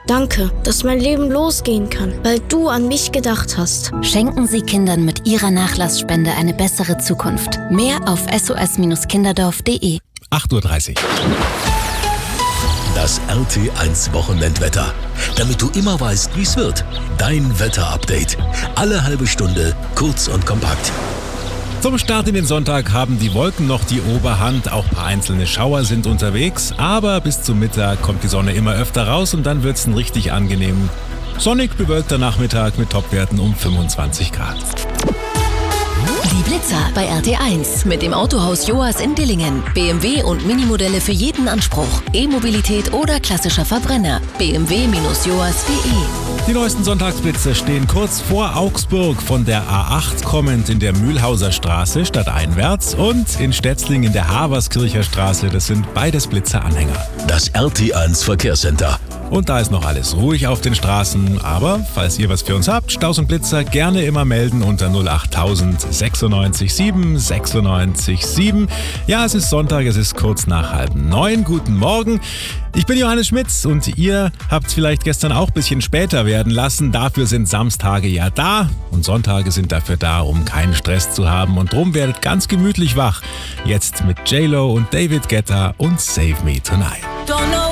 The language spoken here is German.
Danke, dass mein Leben losgehen kann, weil du an mich gedacht hast. Schenken Sie Kindern mit Ihrer Nachlassspende eine bessere Zukunft. Mehr auf sos-kinderdorf.de. 8:30 Uhr. Das RT1 Wochenendwetter. Damit du immer weißt, wie es wird. Dein Wetterupdate. Alle halbe Stunde, kurz und kompakt. Zum Start in den Sonntag haben die Wolken noch die Oberhand, auch ein paar einzelne Schauer sind unterwegs, aber bis zum Mittag kommt die Sonne immer öfter raus und dann wird es ein richtig angenehm sonnig bewölkter Nachmittag mit Topwerten um 25 Grad. Die Blitzer bei RT1 mit dem Autohaus Joas in Dillingen. BMW und Minimodelle für jeden Anspruch. E-Mobilität oder klassischer Verbrenner. bmw-joas.de. Die neuesten Sonntagsblitze stehen kurz vor Augsburg, von der A8 kommend in der Mühlhauser Straße stadteinwärts und in Stetzling in der Haverskircher Straße. Das sind beides Blitzeranhänger. Das RT1 Verkehrscenter. Und da ist noch alles ruhig auf den Straßen, aber falls ihr was für uns habt, Staus und Blitzer gerne immer melden unter 08000 96 7 96 7. Ja, es ist Sonntag, es ist kurz nach 8:30. Guten Morgen, ich bin Johannes Schmitz und ihr habt es vielleicht gestern auch ein bisschen später werden lassen. Dafür sind Samstage ja da und Sonntage sind dafür da, um keinen Stress zu haben. Und drum werdet ganz gemütlich wach. Jetzt mit J-Lo und David Guetta und Save Me Tonight. Don't know